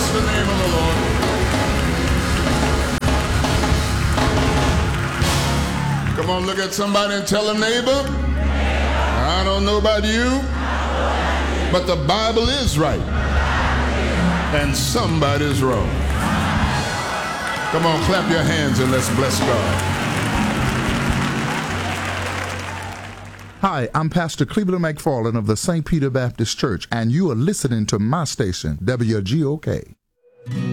Bless the name of the Lord. Come on, look at somebody and tell them, neighbor, I don't know about you, but the Bible is right. And somebody's wrong. Come on, clap your hands and let's bless God. Hi, I'm Pastor Cleveland McFarland of the St. Peter Baptist Church, and you are listening to my station, WGOK.